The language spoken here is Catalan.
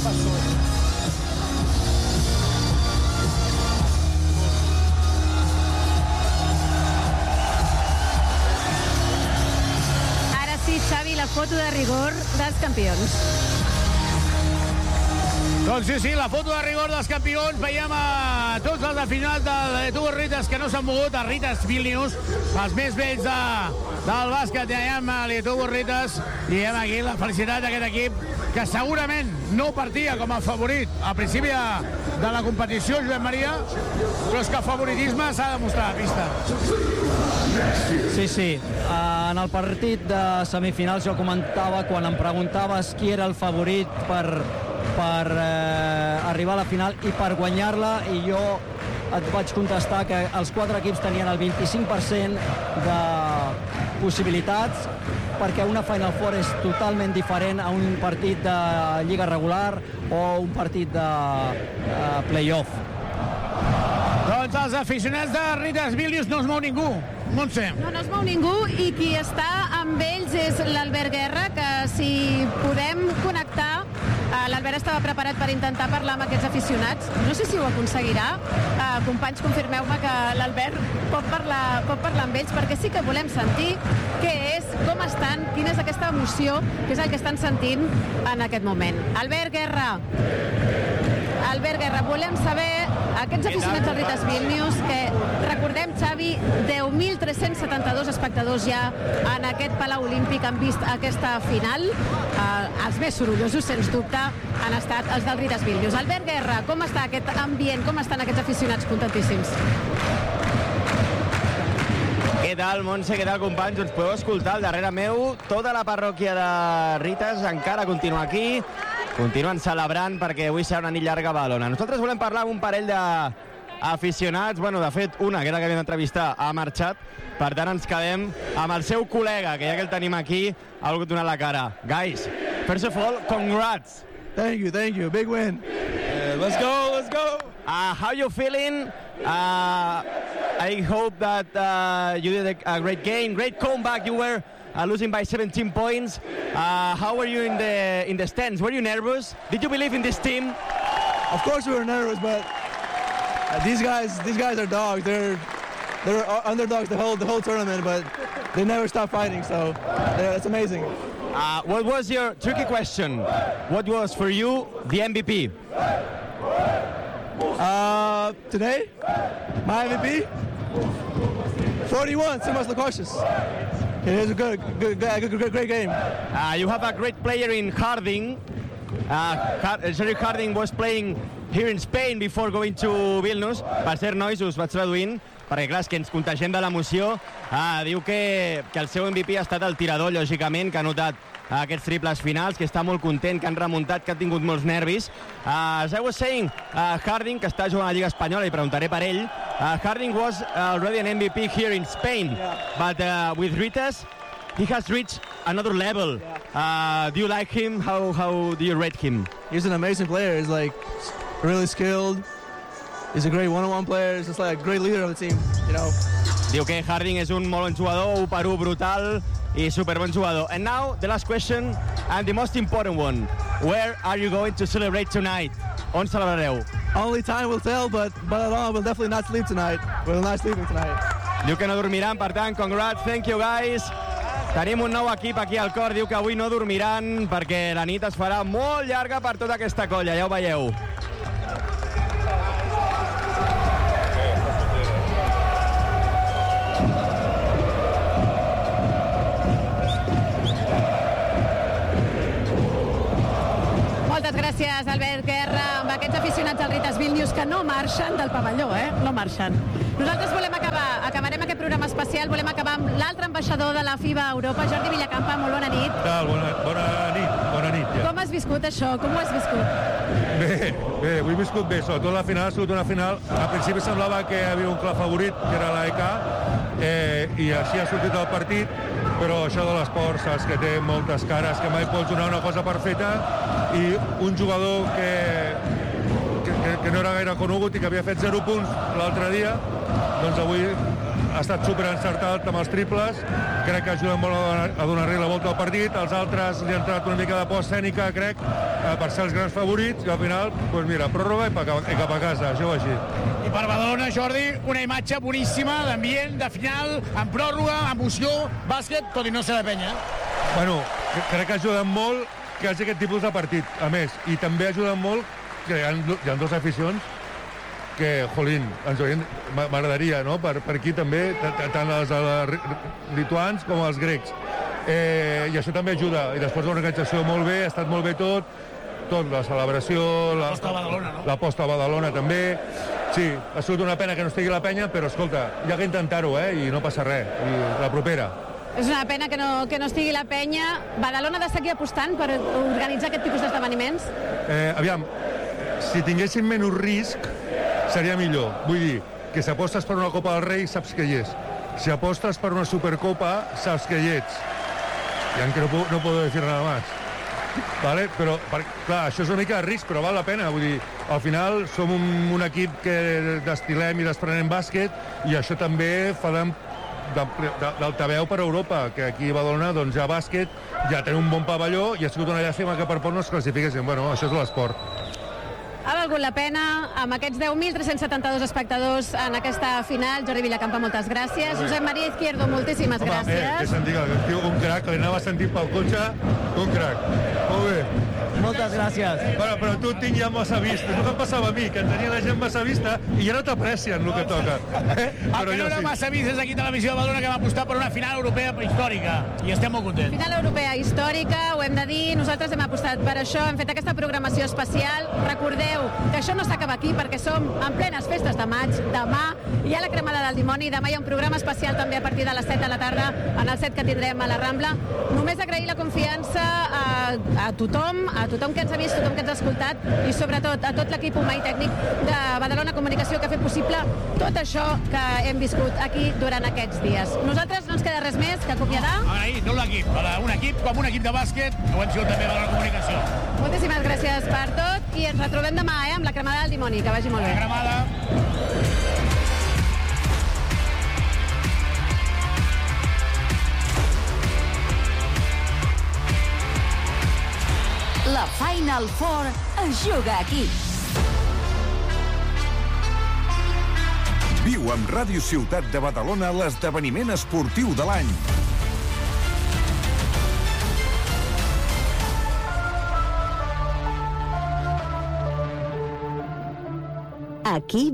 Ara sí, Xavi, la foto de rigor dels campions. Doncs sí, la foto de rigor dels campions. Veiem a tots els de final de Tuvo Ritas que no s'han mogut, a Ritas Vilnius, els més vells del bàsquet. Veiem a Tuvo Ritas i veiem aquí la felicitat d'aquest equip que segurament no partia com a favorit al principi de la competició, Josep Maria, però és que el favoritisme s'ha de mostrar a la pista. Sí. En el partit de semifinals jo comentava, quan em preguntaves qui era el favorit per arribar a la final i per guanyar-la, i jo et vaig contestar que els 4 equips tenien el 25% de possibilitats, perquè una Final Four és totalment diferent a un partit de lliga regular o un partit de playoff. Doncs els aficionats de Ritas Vilnius no es mou ningú. Montse. No es mou ningú, i qui està amb ells és l'Albert Guerra, que si podem connectar, l'Albert estava preparat per intentar parlar amb aquests aficionats. No sé si ho aconseguirà. Companys, confirmeu-me que l'Albert pot parlar amb ells, perquè sí que volem sentir què és, com estan, quina és aquesta emoció, què és el que estan sentint en aquest moment. Albert Guerra, volem saber, aquests aficionats del Ritas Vilnius, que recordem, Xavi, 10.372 espectadors ja en aquest Palau Olímpic han vist aquesta final. Els més sorollosos, sens dubte, han estat els del Ritas Vilnius. Albert Guerra, com està aquest ambient, com estan aquests aficionats contentíssims? Què tal, Montse? Què tal, companys? Us podeu escoltar al darrere meu. Tota la parròquia de Ritas encara continua aquí. Continuen celebrant perquè avui serà una nit llarga a Badalona. Nosaltres volem parlar amb un parell d'aficionats. Bueno, de fet, una, que era que vam entrevistar, ha marxat. Per tant, ens quedem amb el seu col·lega, que ja que el tenim aquí, ha volgut donar la cara. Guys, first of all, congrats. Thank you. Big win. Let's go. How you feeling? I hope that you did a great game, great comeback. You were losing by 17 points. How were you in the stands? Were you nervous? Did you believe in this team? Of course we were nervous, but these guys are dogs. They're underdogs the whole tournament, but they never stop fighting. So yeah, it's amazing. What was your tricky question? What was for you the MVP? Today, my MVP, 41, Simas Lukosius. It was a great game. You have a great player in Harding. Cedric Harding was playing here in Spain before going to Vilnius. Per cert, nois, us vaig traduint, perquè clar, és que ens contagiem de l'emoció. Diu que el seu MVP ha estat el tirador, lògicament, que ha notat aquests triples finals, que està molt content, que han remuntat, que ha tingut molts nervis. As I was saying, Harding, que està jugant a la Lliga Espanyola, i preguntaré per ell, Harding was already an MVP here in Spain, but with Ritas, he has reached another level. Do you like him? How do you rate him? He's an amazing player. He's like really skilled. He's a great one-on-one player. He's just like a great leader of the team, you know. Diu que Harding és un molt bon jugador, 1-1 brutal i superbon jugador. And now, the last question, and the most important one. Where are you going to celebrate tonight? On celebrareu? Only time will tell, but we'll definitely not sleep tonight. We're not sleeping tonight. Diu que no dormiran, per tant, congrats, thank you guys. Tenim un nou equip aquí al cor, diu que avui no dormiran perquè la nit es farà molt llarga per tota aquesta colla, ja ho veieu. Moltes gràcies, Albert Guerra, amb aquests aficionats del Ritas Vilnius que no marxen del pavelló, no marxen. Nosaltres acabarem aquest programa especial, volem acabar amb l'altre ambaixador de la FIBA a Europa, Jordi Villacampa, molt bona nit. Bona nit. Ja. Com has viscut això? Com ho has viscut? Bé, ho he viscut bé, sobretot la final ha sigut una final, al principi semblava que hi havia un clar favorit, que era l'AEK, i així ha sortit el partit, però això de l'esport saps que té moltes cares, que mai pots donar una cosa perfecta, i un jugador que no era gaire conegut i que havia fet 0 punts l'altre dia, doncs avui ha estat superencertat amb els triples, crec que ajuda molt a donar-li la volta al partit, els altres li han entrat una mica de por escènica, crec, per ser els grans favorits, i al final, doncs mira, pròrroga i cap a casa, això va així. I per Badalona, Jordi, una imatge boníssima d'ambient, de final, amb pròrroga, emoció, bàsquet, tot i no ser de penya. Bueno, crec que ajuda molt que hi hagi aquest tipus de partit, a més, i també ajuda molt que hi ha dues aficions que, jolín, m'agradaria, no?, per aquí també, tant els lituans com els grecs. I això també ajuda. I després l'organització molt bé, ha estat molt bé tot, la celebració... L'aposta a Badalona, no? L'aposta a Badalona també. Sí, ha sigut una pena que no estigui la penya, però, escolta, hi ha que intentar-ho, i no passa res. I la propera. És una pena que no estigui la penya. Badalona ha de seguir apostant per organitzar aquest tipus d'esdeveniments? Aviam, si tinguéssim menys risc, seria millor. Vull dir, que si apostes per una Copa del Rei, saps que hi és. Si apostes per una Supercopa, saps que hi ets. Ja que no puedo decir nada más. Vale? Però, clar, això és una mica de risc, però val la pena. Vull dir, al final som un equip que destilem i desprenem bàsquet, i això també fa d'altaveu per Europa, que aquí a Badalona doncs, hi ha bàsquet, ja tenim un bon pavelló, i ha sigut una llàstima que per poc no es classifiquessin. Bueno, això és l'esport. Ha valgut la pena amb aquests 10.372 espectadors en aquesta final. Jordi Villacampa, moltes gràcies. Josep Maria Izquierdo, moltíssimes gràcies. Que se'n diga, un crac, l'anava sentint pel cotxe, un crac. Molt bé. Moltes gràcies. Però tu et tinc ja massa vista. És el que em passava a mi, que en tenia la gent massa vista i ja no t'aprecien el que toca. El que no era massa vist és aquí a Televisió de Badalona, que va apostar per una final europea històrica. I estem molt contents. Final europea històrica, ho hem de dir. Nosaltres hem apostat per això, hem fet aquesta programació especial. Recordeu que això no s'acaba aquí, perquè som en plenes festes de maig. Demà hi ha la cremada del dimoni. Demà hi ha un programa especial també a partir de les 7 de la tarda, en el set que tindrem a la Rambla. Només agrair la confiança a tothom que ens ha vist, tothom que ens ha escoltat, i sobretot a tot l'equip humà i tècnic de Badalona Comunicació, que ha fet possible tot això que hem viscut aquí durant aquests dies. Nosaltres no ens queda res més que acomiadar. Agrair, no l'equip, un equip com un equip de bàsquet, ho hem sigut també a Badalona Comunicació. Moltíssimes gràcies per tot, i ens retrobem demà amb la cremada del dimoni. Que vagi molt bé. La cremada. La Final Four es juga aquí. Viu amb Ràdio Ciutat de Badalona l'esdeveniment esportiu de l'any. Aquí